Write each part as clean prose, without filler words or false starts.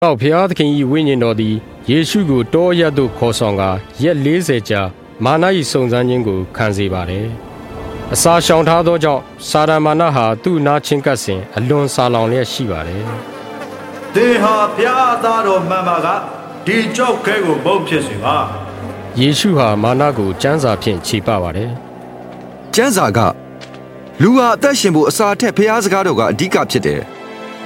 နောက်ဖျားသခင်၏ဝိညာဉ်တော်သည်ယေရှုကိုတောအရပ်သို့ခေါ်ဆောင်ကာရက်40ကြာမာန၏စုံစမ်းခြင်းကိုခံစေပါတယ်။အစာရှောင်ထားသောကြောင့်စာရမာနဟာသူ့နာချင်းကပ်စဉ်အလွန်စာလောင်လျက်ရှိပါတယ်။သင်ဟာဖျားသားတော်မှန်ပါကဒီကြောက်ခဲကိုမုတ်ဖြစ်စေပါ။ယေရှုဟာမာနကိုကျမ်းစာဖြင့်ခြေပပါတယ်။ကျမ်းစာကလူဟာအသက်ရှင်ဖို့အစာထက်ဖျားစကားတော်ကအဓိကဖြစ်တယ်။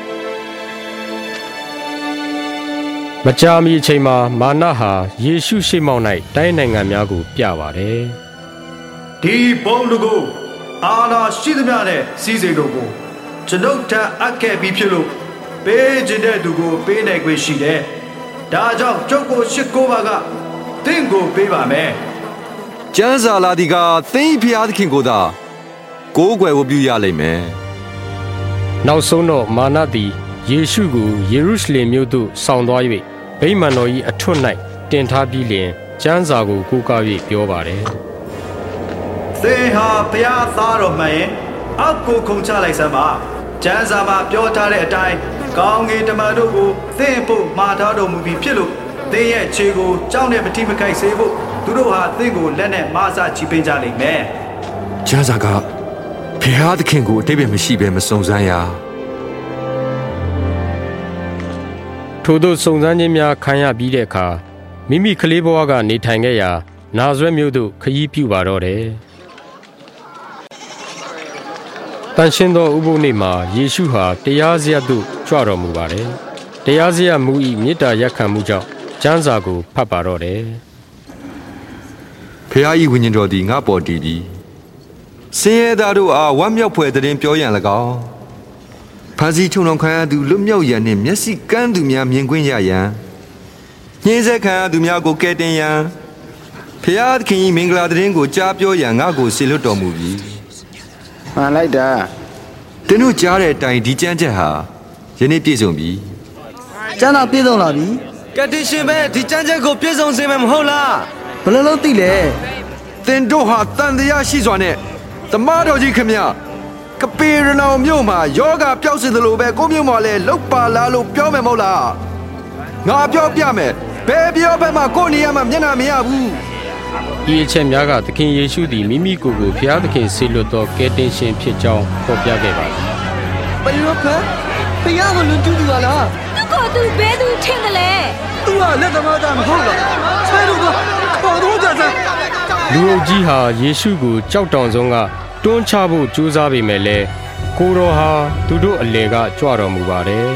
မကြာမီအချိန်မှာမာနဟာယေရှုရှေ့မှောက်၌တိုင်းနိုင်ငံများကိုပြပါတယ်။ဒီဘုံလူကိုအာနာရှိသမျှနဲ့စီးစိမ်တို့ကိုကျွန်ုပ်ထပ်အပ်ခဲ့ပြီးဖြစ်လို့ပေးခြင်းတဲ့သူကိုပေးနိုင်ခွင့်ရှိတယ်။ဒါကြောင့်ကျုပ်ကိုရှစ်ကိုပါကသင်ကိုပေးပါမယ်။ကျမ်းစာလာဒီကသင်ဖျားသခင်ကိုသာကိုးကွယ်ဖို့ပြုရလိမ့်မယ်။နောက်ဆုံးတော့မာနသည်ယေရှုကိုယေရုရှလင်မြို့သို့ဆောင်သွား၍ဗိမာန်တော်၏အထွတ်၌တင်ထားပြီးလျှင်ကျမ်းစာကိုကိုးကား၍ပြောပါတယ်။သင်ဟာဘုရားသားတော်မှန်ရင်အောက်ကိုခုန်ချလိုက်စမ်းပါ။ကျမ်းစာမှာပြောထားတဲ့အတိုင်းကောင်းကင်တမန်တို့ကိုသင်ဖို့မှာထားတော်မူပြီးဖြစ်လို့သင်ရဲ့ခြေကိုကြောက်နဲ့မထိမခိုက်စေဖို့သူတို့ဟာသင်ကိုလက်နဲ့မဆချီပင်းကြလိမ့်မယ်။ကျမ်းစာကဘုရားသခင်ကိုအတိတ်ပဲမရှိဘဲမစုံစမ်းရ။ထို့သောစုံစမ်းခြင်းများခံရပြီးတဲ့အခါမိမိကလေးဘဝကနေထိုင်ခဲ့ရာနာဇရက်မြို့သို့ခရီးပြုပါတော့တယ်။တန်ရှင်းသောဥပုသ်နေ့မှာယေရှုဟာတရားစရပ်သို့ကြွတော်မူပါတယ်။တရားစရပ်မူ၏မေတ္တာရပ်ခံမှုကြောင့်ကျမ်းစာကိုဖတ်ပါတော့တယ်။ဖျား၏ဝိညာဉ်တော်သည်ငါပေါ်တည်ပြီးဆင်းရဲသားတို့အားဝမ်းမြောက်ဖွယ်သတင်းပြောရန်၎င်းဖန်စီထုံတော်ခံရသူလွတ်မြောက်ရန်နှင့်မျက်စိကန်းသူများမြင်ကွင်းရရန်ညှင်းဆဲခံရသူများကိုကယ်တင်ရန်ဖျားသခင်၏မင်္ဂလာသတင်းကိုကြားပြောရန်ငါကိုစေလွှတ်တော်မူပြီမှန်လိုက်တာသင်တို့ကြားတဲ့အတိုင်းဒီကျမ်းချက်ဟာယနေ့ပြည့်စုံပြီကျမ်းတော်ပြည့်စုံလာပြီကတိရှင်ပဲဒီကျမ်းချက်ကိုပြည့်စုံစေမယ်မဟုတ်လားဘယ်လိုလုပ်သိလဲသင်တို့ဟာတန်တရားရှိစွာနဲ့သမားတော်ကြီးခမကပေရနောင်မြို့မှာယောဂပျောက်စေသလိုပဲကိုမြို့မှာလည်းလောက်ပါလားလို့ပြောမယ်မဟုတ်လားငါပြောပြမယ်ဘယ်ပြောဘက်မှာကိုနေရာမှာမျက်နှာမရဘူးဒီအချက်များကသခင်ယေရှုသည်မိမိကိုယ်ကိုဘုရားသခင်ဆေလွတ်သောကယ်တင်ရှင်ဖြစ်ကြောင်းဖော်ပြခဲ့ပါသည်ဘယ်လိုဖဲဘုရားကိုလွန်ကျူးသူလားသူ့ကိုသူဘဲသူထင်တယ်လေသူကလက်သမားသားမဟုတ်လားဆဲလို့ခေါ်တော့ကြစမ်းလူအုပ်ကြီးဟာယေရှုကိုကြောက်တောင်ဆုံးကတွန်းချဖို့ကြိုးစားပေမဲ့လည်းကိုတော်ဟာသူတို့အလယ်ကကြွတော်မူပါတယ်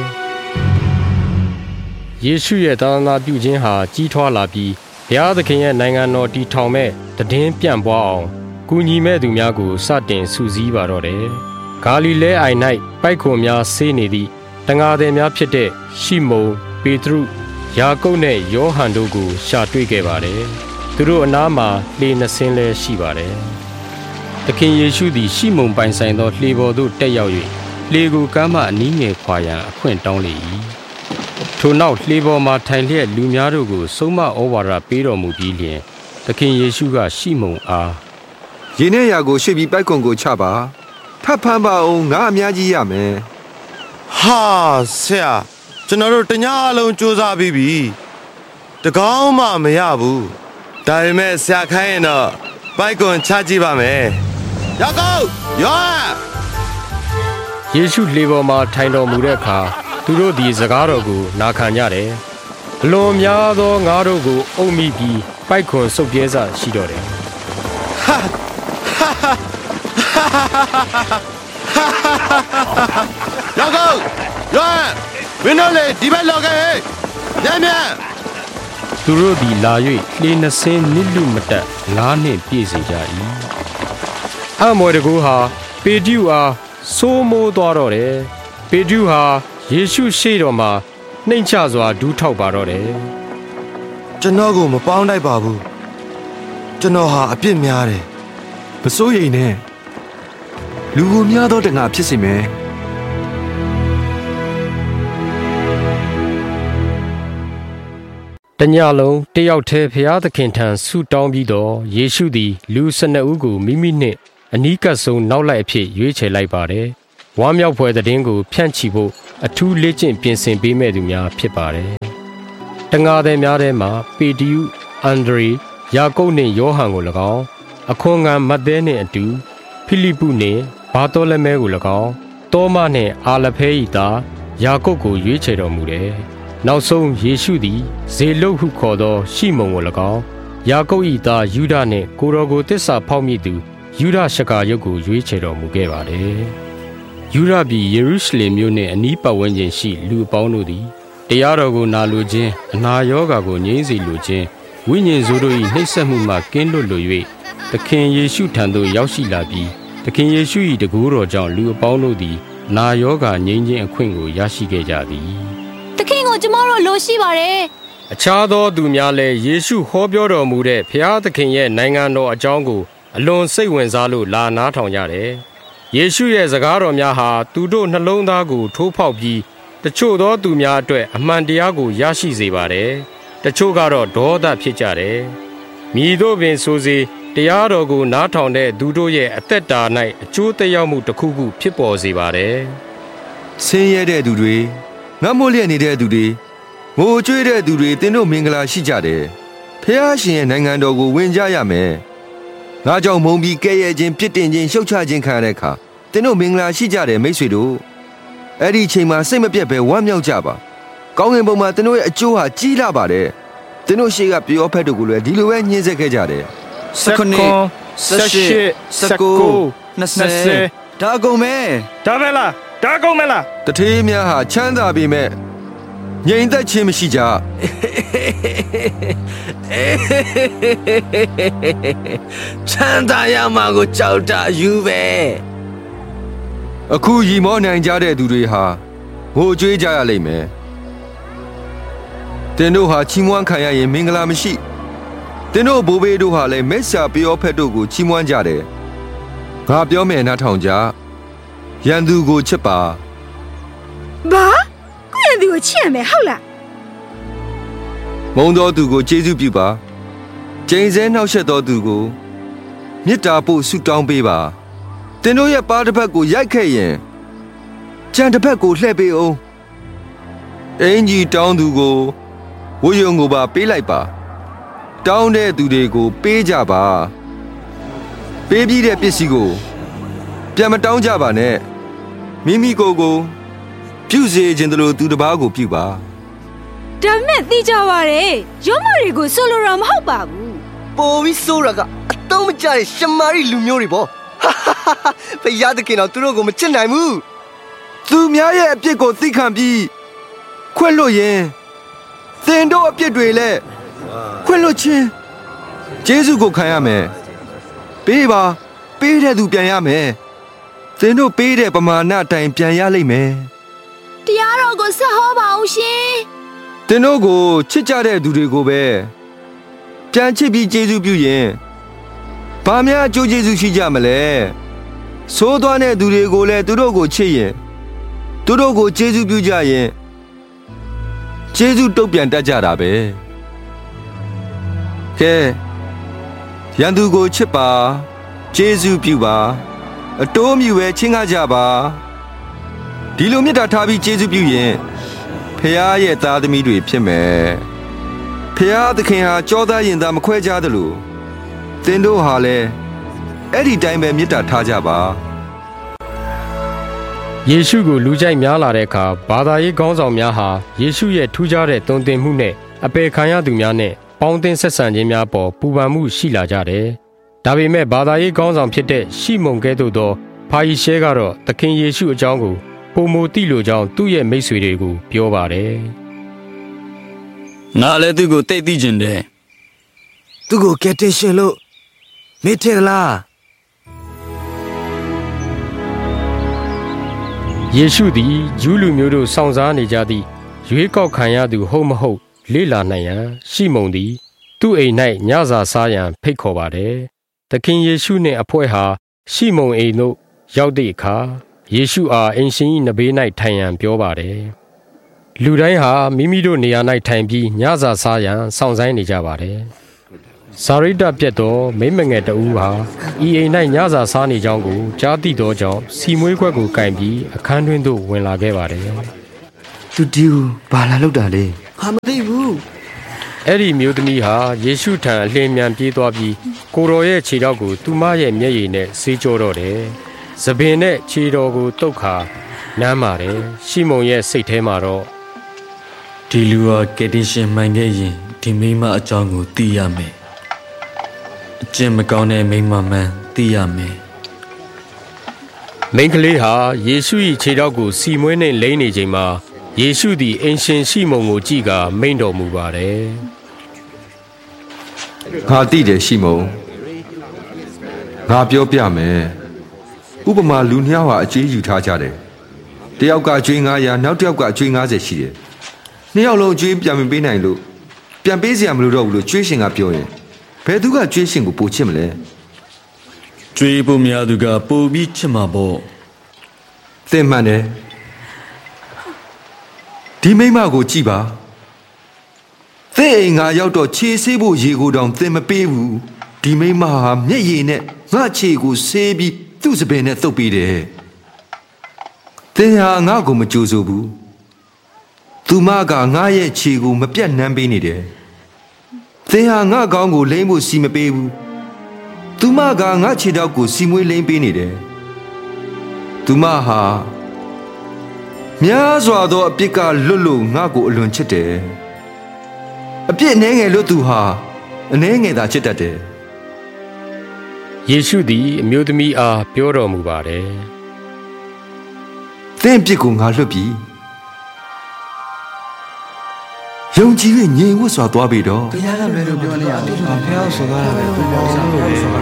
။ယေရှုရဲ့သာသနာပြုခြင်းဟာကြီးထွားလာပြီးဘုရားသခင်ရဲ့နိုင်ငံတော်တည်ထောင်မဲ့တည်င်းပြန့်ပွားအောင်ကူညီမဲ့သူများကိုစတင်စုစည်းပါတော့တယ်။ဂါလိလဲအိုင်၌ပိုက်ခွန်များဆေးနေသည့်တန်ဃာသည်များဖြစ်တဲ့ရှိမုန်၊ပေတရု၊ယာကုပ်နဲ့ယောဟန်တို့ကိုရှာတွေ့ခဲ့ပါတယ်။သူတို့အနားမှာလှေနှစ်စင်းလည်းရှိပါတယ်။သခင်ယေရှုသည်ရှိမုန်ပိုင်ဆိုင်သောလှေပေါ်သို့တက်ရောက်၍လှေကိုကမ်းမှအနီးငယ်ခွာရန်အခွင့်တောင်းလေ၏ထိုနောက်လှေပေါ်မှထိုင်လျက်လူများတို့ကိုဆုံးမဩဝါဒပေးတော်မူပြီးလျှင်သခင်ယေရှုကရှိမုန်အားရေနဲ့ရာကိုရွှေ့ပြီးပိုက်ကွန်ကိုချပါထပ်ဖမ်းပါအောင်ငါအများကြီးရမယ်ဟာဆရာကျွန်တော်တို့တညအလုံးစူးစမ်းပြီးပြီတကောင်းမှမရဘူးဒါပေမဲ့ဆရာခိုင်းရင်တော့ပိုက်ကွန်ချကြည့်ပါမယ်ရောက်ကောယောယေရှုလှေပေါ်မှာထိုင်တော်မူတဲ့အခါသူတို့သည်စကားတော်ကိုနာခံကြတယ်အလွန်များသောငါးတို့ကိုအုပ်မိပြီးပိုက်ခွန်စုပ်ပြဲစရှိတော်တယ်ရောက်ကောယောဝင်းတို့လေဒီဘက်လောက်ခဲ့ညံ့ညံ့သူတို့သည်လာ၍လှေနှစ်စင်းနစ်လူမတက်ငါးနှင့်ပြည့်စေကြ၏အမော်တကူဟာပေတရုအားစိုးမိုးသွားတော့တယ်ပေတရုဟာယေရှုရှေ့တော်မှာနှိမ်ချစွာဒူးထောက်ပါတော့တယ်ကျွန်တော်ကိုမပေါင်းတိုက်ပါဘူးကျွန်တော်ဟာအပြစ်များတယ်မစိုးရိမ်နဲ့လူကိုများသောတငါဖြစ်စေမယ်တညလုံးတယောက်တည်းဖျားသခင်ထံဆုတောင်းပြီးတော့ယေရှုသည်လူ12ဦးကိုမိမိနှင့်အနီးကပ်ဆုံးနောက်လိုက်အဖြစ်ရွေးချယ်လိုက်ပါတယ်ဝမ်းမြောက်ဖွယ်သတင်းကိုဖြန့်ချီဖို့အထူးလေ့ကျင့်ပြင်ဆင်ပေးမဲ့သူများဖြစ်ပါတယ်။တငါသည်များထဲမှာပေတရုအန်ဒရေယာကုပ်နှင့်ယောဟန်ကို၎င်းအခွန်ခံမဿဲနှင့်အတူဖိလိပုနှင့်ဘာသောလမဲကို၎င်းတောမနှင့်အာလဖဲ၏သားယာကုပ်ကိုရွေးချယ်တော်မူတယ်။နောက်ဆုံးယေရှုသည်ဇေလုတ်ဟုခေါ်သောရှိမုန်ကို၎င်းယာကုပ်၏သားယူဒနှင့်ကိုရောကိုတစ္ဆာဖောက်မိသူယူဒရှကာယုတ်ကိုရွေးချယ်တော်မူခဲ့ပါတယ်။ယူဒပြည်ယေရုရှလင်မြို့နှင့်အနီးပတ်ဝန်းကျင်ရှိလူအပေါင်းတို့သည်တရားတော်ကိုနာလိုခြင်းအနာရောဂါကိုငြိမ်းစေလိုခြင်းဝိညာဉ်ဆိုးတို့၏နှိပ်စက်မှုမှကင်းလွတ်လို၍သခင်ယေရှုထံသို့ရောက်ရှိလာပြီးသခင်ယေရှု၏တကူတော်ကြောင့်လူအပေါင်းတို့သည်နာယောဂါငြိမ်းခြင်းအခွင့်ကိုရရှိခဲ့ကြသည်သခင်ကိုကျမတို့လိုရှိပါတယ်အခြားသောသူများလည်းယေရှုဟောပြောတော်မူတဲ့ဖျားသခင်ရဲ့နိုင်ငံတော်အကြောင်းကိုအလွန်စိတ်ဝင်စားလို့လာနားထောင်ကြတယ်ယေရှုရဲ့စကားတော်များဟာသူတို့နှလုံးသားကိုထိုးဖောက်ပြီးတချို့သောသူများအတွက်အမှန်တရားကိုရရှိစေပါတယ်တချို့ကတော့ဒေါသဖြစ်ကြတယ်မည်သို့ပင်ဆိုစေတရားတော်ကိုနားထောင်တဲ့သူတို့ရဲ့အသက်တာ၌အကျိုးသက်ရောက်မှုတစ်ခုခုဖြစ်ပေါ်စေပါတယ်ဆင်းရဲတဲ့သူတွေငတ်မွတ်လျက်နေတဲ့သူတွေငိုကြွေးတဲ့သူတွေသင်တို့မင်္ဂလာရှိကြတယ်ဖျားရှင်ရဲ့နိုင်ငံတော်ကိုဝင်ကြရမယ်ငါကြောင့်မုံပြီးကဲ့ရဲ့ခြင်းပြစ်တင်ခြင်းရှုတ်ချခြင်းခံရတဲ့အခါသင်တို့မင်္ဂလာရှိကြတယ်မိတ်ဆွေတို့အဲ့ဒီအချိန်မှာစိတ်မပြတ်ပဲဝမ်းမြောက်ကြပါကောင်းကင်ဘုံမှာသင်တို့ရဲ့အကျိုးဟာကြီးလာပါတယ်သင်တို့ရှေ့ကပျော်ဖက်တို့ကိုလည်းဒီလိုပဲညှင်းဆဲခဲ့ကြတယ် 19 20ဒါကုန်မဲဒါပဲလားဒါကုန်မလားတထေးများဟာချမ်းသာပေမဲ့ငြိမ်သက်ခြင်းမရှိကြချမ်းသာရမှာကိုကြောက်တာယူပဲအခုရီမောနိုင်ကြတဲ့သူတွေဟာငိုကြွေးကြရလိမ့်မယ်သင်တို့ဟာချီးမွမ်းခံရရင်မင်္ဂလာမရှိသင်တို့ဘိုးဘေးတို့ဟာလည်းမက်ဆာပျောဖက်တို့ကိုချီးမွမ်းကြတယ်ငါပြောမယ်နားထောင်ကြရန်သူကိုချစ်ပါဘာကိုရန်သူကိုချစ်ရမယ်ဟုတ်လားမုန်းသောသူကိုကျေးဇူးပြုပါကျိန်ဆဲနှောက်ယှက်သောသူကိုမေတ္တာပို့ဆုတောင်းပေးပါသင်တို့ရဲ့ပါးတစ်ဖက်ကိုရိုက်ခဲ့ရင်ကြံတစ်ဖက်ကိုလှည့်ပေးအောင်အင်ကြီးတောင်းသူကိုဝိယုံကိုပါပေးလိုက်ပါတောင်းတဲ့သူတွေကိုပေးကြပါပေးပြီးတဲ့ပစ္စည်းကိုပြန်မတောင်းကြပါနဲ့မိမိကိုယ်ကိုပြုစေခြင်းတို့သူတစ်ပါးကိုပြုပါဒါမဲ့သိကြပါရဲ့ရုံးမတွေကိုဆိုလိုတာမဟုတ်ပါဘူးပိုပြီးဆိုးတာကအတုံးမကျတဲ့ရှမာရီလူမျိုးတွေပေါ့ဖယားတခင်တော့သူတို့ကိုမချစ်နိုင်ဘူးသူများရဲ့အပြစ်ကိုသိခံပြီးခွင့်လွတ်ရင်သင်တို့အပြစ်တွေလည်းခွင့်လွတ်ခြင်းယေရှုကိုခံရမယ်ပေးပါပေးတဲ့သူပြန်ရမယ်သင်တို့ပေးတဲ့ပမာဏအတိုင်းပြန်ရလိမ့်မယ်တရားတော်ကိုဆက်ဟောပါအောင်ရှင်သင်တို့ကိုချစ်ကြတဲ့သူတွေကိုပဲပြန်ချစ်ပြီးယေရှုပြုရင်ဘာများအကျိုးကျေးဇူးရှိကြမလဲဆိုးသွားတဲ့သူတွေကိုလည်းသူတို့ကိုချစ်ရင်သူတို့ကိုယေရှုပြုကြရင်ယေရှုတုတ်ပြန်တတ်ကြတာပဲကဲရန်သူကိုချစ်ပါယေရှုပြုပါအတိုးမြူပဲချင်းကားကြပါဒီလိုမေတ္တာထားပြီးယေရှုပြုရင်ဖခင်ရဲ့သားသမီးတွေဖြစ်မယ်ဖခင်သခင်ဟာကြောသားရင်သားမခွဲခြားသလိုသင်တို့ဟာလည်းအဲ့ဒီတိုင်းပဲမေတ္တာထားကြပါယေရှုကိုလူကြိုက်များလာတဲ့အခါဘာသာရေးခေါင်းဆောင်များဟာယေရှုရဲ့ထူးခြားတဲ့သွန်သင်မှုနဲ့အပေခံရသူများနဲ့ပေါင်းသင်းဆက်ဆံခြင်းများပေါ်ပူပန်မှုရှိလာကြတယ်။ဒါပေမဲ့ဘာသာရေးခေါင်းဆောင်ဖြစ်တဲ့ရှိမုန်ကဲ့သို့သောဖာရီရှဲကတော့သခင်ယေရှုအကြောင်းကိုပုံမသိလိုကြောင်းသူ့ရဲ့မိတ်ဆွေတွေကိုပြောပါတယ်။ငါလည်းသူ့ကိုတိတ်သိကျင်တယ်။သူ့ကိုကယ်တင်ရှင်လို့မေ့ထင်လားယေရှုသည်ဂျူးလူမျိုးတို့စောင့်စားနေကြသည့်ရွေးကောက်ခံရသူဟုတ်မဟုတ်လေ့လာနိုင်ရန်ရှိမုန်သည်သူ့အိမ်၌ညစာစားရန်ဖိတ်ခေါ်ပါတယ်။သခင်ယေရှုနှင့်အဖွဲ့ဟာရှိမုန်အိမ်သို့ရောက်သည့်အခါယေရှုအားအင်ရှင်၏နဘေး၌ထိုင်ရန်ပြောပါတယ်။လူတိုင်းဟာမိမိတို့နေရာ၌ထိုင်ပြီးညစာစားရန်စောင့်ဆိုင်းနေကြပါတယ်။စာရိတ္တပြတ်သောမိမ့်မငယ်တဦးဟာဤအိမ်၌ညစာစားနေကြောင်းကိုကြားသိသောကြောင့်စီမွေးခွက်ကိုကင်ပြီးအခန်းတွင်သို့ဝင်လာခဲ့ပါတယ်။သူဒီကိုဘာလာလောက်တာလဲ။ဟာမသိဘူး။အဲ့ဒီမျိုးသမီးဟာယေရှုထံအလင်းမြန်ပြေးသွားပြီးကိုတော်ရဲ့ခြေထောက်ကိုသူမရဲ့မျက်ရည်နဲ့ဆေးကြောတော့တယ်။သပင်နဲ့ခြေတော်ကိုတုတ်ခါနမ်းပါတယ်။ရှီမုန်ရဲ့စိတ်ထဲမှာတော့ဒီလူဟာကယ်တင်ရှင်မှန်ခဲ့ရင်ဒီမိမအကြောင်းကိုသိရမယ်။အကျင့်မကောင်းတဲ့မိမမှန်သိရမယ်။မိန်းကလေးဟာယေရှု၏ခြေထောက်ကိုစီမွေးနှင့်လိမ့်နေချိန်မှာယေရှုသည်အင်ရှင်ရှီမုန်ကိုကြည့်ကာမိန့်တော်မူပါတယ်။ငါသိတယ်ရှီမုန်။ငါပြောပြမယ်။ဥပမာလူနှစ်ယောက်ဟာအကျွေးယူထားကြတယ်။တယောက်ကအကျွေး900နောက်တစ်ယောက်ကအကျွေး90ရှိတယ်။နှစ်ယောက်လုံးအကျွေးပြန်မပေးနိုင်လို့ပြန်ပေးစရာမလိုတော့ဘူးလို့ကျွေးရှင်ကပြောရင်ဘယ်သူကကျွေးရှင်ကိုပိုချစ်မလဲ။ကျွေးဖို့များသူကပိုပြီးချစ်မှာပေါ့။သင်မှန်တယ်။ဒီမိမကိုကြည့်ပါ။သင်အိမ်ငါရောက်တော့ခြေဆေးဖို့ရေကိုတောင်သင်မပေးဘူး။ဒီမိမဟာမျက်ရည်နဲ့ငါခြေကိုဆေးပြီးသူ့စပင်နဲ့သုတ်ပေးတယ်။သင်ဟာငါ့ကိုမကြိုးဆိုဘူး။သူမကငါရဲ့ခြေကိုမပြတ်နှမ်းပေးနေတယ်။သင်ဟာငါကောင်းကိုလိမ့်ဖို့စီမပေးဘူး။သူမကငါခြေထောက်ကိုစီမွေးလိမ့်ပေးနေတယ်။သူမဟာများစွာသောအပြစ်ကလွတ်လို့ငါ့ကိုအလွန်ချစ်တယ်။အပြစ်အနှဲငယ်လို့သူဟာအနှဲငယ်သာချစ်တတ်တယ်။ယေရှုသည်အမျိုးသမီးအားပြောတော်မူပါတယ်။သင်ပြစ်ကိုငါလွတ်ပြီ။ယုံကြည်၍ငြိမ်ဝတ်စွာသွားပြီတော့ဘုရားကလည်းပြောနေရတယ်ဘုရားဆိုကားတာပဲဘုရားဆိုကားတာ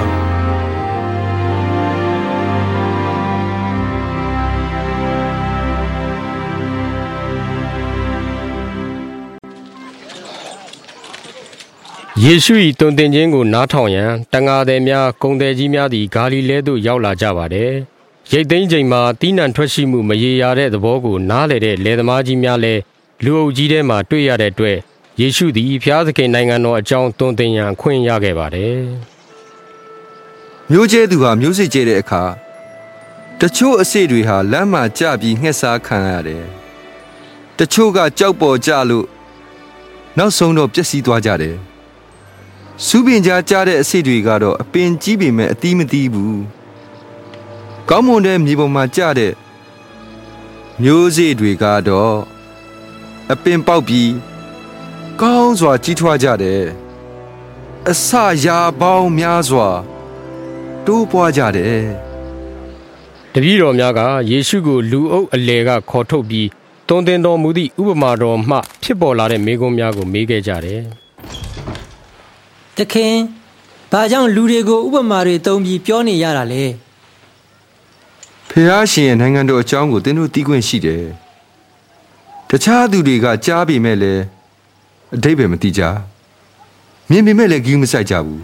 ယေရှု၏တုန်တင်ခြင်းကိုနားထောင်ရန်တန်ဃာသည်များဂုဏ်သည်ကြီးများသည်ဂါလိလဲသို့ရောက်လာကြပါတယ်။ရိတ်သိမ်းချိန်မှာတီးနှံထွက်ရှိမှုမရေရာတဲ့သဘောကိုနားလည်တဲ့လယ်သမားကြီးများလည်းလူအုပ်ကြီးထဲမှာတွေ့ရတဲ့အတွက်ယေရှုသည်ဖျားသခင်နိုင်ငံတော်အကြောင်းတုန်တင်ရန်ခွင့်ရခဲ့ပါတယ်။မျိုးကျဲသူဟာမျိုးစိကျဲတဲ့အခါတချို့အစေတွေဟာလမ်းမှာကျပြီးငှက်စားခံရတယ်။တချို့ကကြောက်ပေါ်ကျလို့နောက်ဆုံးတော့ပျက်စီးသွားကြတယ်။စူးပင်ကြားကြားတဲ့အစိတ်တွေကတော့အပင်ကြီးပေမဲ့အသီးမသီးဘူး။ကောင်းမွန်တဲ့မြေပေါ်မှာကျတဲ့မျိုးစေ့တွေကတော့အပင်ပေါက်ပြီးကောင်းစွာကြီးထွားကြတယ်။အစရာပေါင်းများစွာတိုးပွားကြတယ်။တပည့်တော်များကယေရှုကိုလူအုပ်အလယ်ကခေါ်ထုတ်ပြီးတုန်တင်တော်မူသည့်ဥပမာတော်မှဖြစ်ပေါ်လာတဲ့မေးခွန်းများကိုမေးခဲ့ကြတယ်။တခင်ဘာကြောင့်လူတွေကိုဥပမာတွေသုံးပြီးပြောနေရတာလဲဖျားရှင်ရဲ့နိုင်ငံတော်အကြောင်းကိုသင်တို့သိခွင့်ရှိတယ်တခြားသူတွေကကြားပေမဲ့လည်းအဓိပ္ပာယ်မသိကြမြင်ပေမဲ့လည်းဂရုမစိုက်ကြဘူး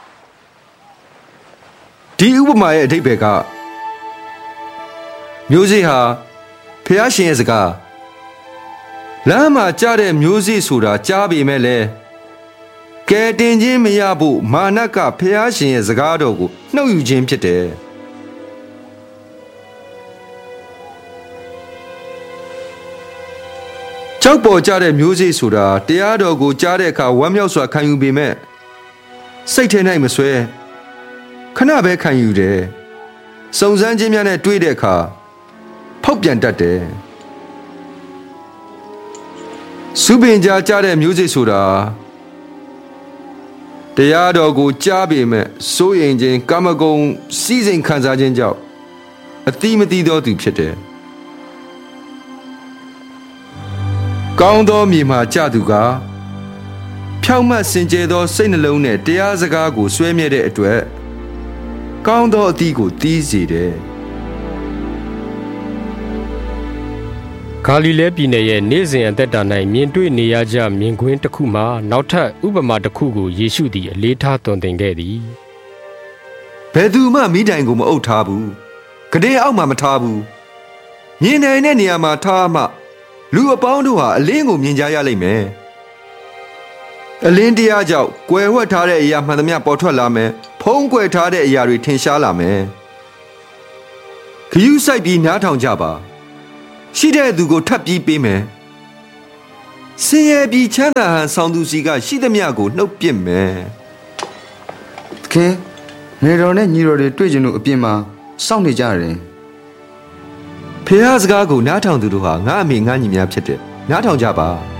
ဒီဥပမာရဲ့အဓိပ္ပာယ်ကမျိုးစေ့ဟာဖျားရှင်ရဲ့စကားလမ်းမှာကြားတဲ့မျိုးစေ့ဆိုတာကြားပေမဲ့လည်းကဲတင်ခြင်းမရဖို့မာနကဖျားရှင်ရဲ့စကားတော်ကိုနှုတ်ယူခြင်းဖြစ်တယ်ကြောက်ပေါ်ကြတဲ့မျိုးစေ့ဆိုတာတရားတော်ကိုကြားတဲ့အခါဝမ်းမြောက်စွာခံယူပေမဲ့စိတ်ထဲ၌မဆွဲခဏပဲခံယူတယ်စုံစမ်းခြင်းများနဲ့တွေ့တဲ့အခါဖောက်ပြန်တတ်တယ်စူပင်ကြားကြားတဲ့မျိုးစေ့ဆိုတာတရားတော်ကိုကြားပေမဲ့စိုးရိမ်ခြင်းကာမဂုဏ်စီးစိမ်ခံစားခြင်းကြောင့်အတိမတိသောသူဖြစ်တယ်ကောင်းသောမြေမှာကြသူကဖြောင့်မတ်စင်ကြယ်သောစိတ်နှလုံးနဲ့တရားစကားကိုဆွဲမြဲတဲ့အတွက်ကောင်းသောအသီးကိုတီးစေတယ်ဂါလိလဲပြည်နယ်ရဲ့နေ့စဉ်အသက်တာ၌မြင်တွေ့နေရကြမြင်ကွင်းတစ်ခုမှာနောက်ထပ်ဥပမာတစ်ခုကိုယေရှုသည်အလေးထားသွန်သင်ခဲ့သည်ဘယ်သူမှမိတိုင်ကိုမအုပ်ထားဘူးကတဲ့အောက်မှာမထားဘူးမြင်နိုင်တဲ့နေရာမှာထားမှလူအပေါင်းတို့ဟာအလင်းကိုမြင်ကြရလိမ့်မယ်အလင်းတရားကြောင့်ကွယ်ဝှက်ထားတဲ့အရာမှန်သမျှပေါ်ထွက်လာမယ်ဖုံးကွယ်ထားတဲ့အရာတွေထင်ရှားလာမယ်ခရူးဆိုင်ပြီးနားထောင်ကြပါရှိတဲ့သူကိုထပ်ပြီးပေးမယ်ဆင်းရဲပြီးချမ်းသာဟန်ဆောင်သူစီကရှိသမျှကိုနှုတ်ပစ်မယ်သခင်ငယ်တော်နဲ့ညီတော်တွေတွေ့ကြလို့အပြင်မှာစောင့်နေကြတယ်ဖះစကားကိုနားထောင်သူတို့ဟာငါအမေငါညီများဖြစ်တယ်နားထောင်ကြပါ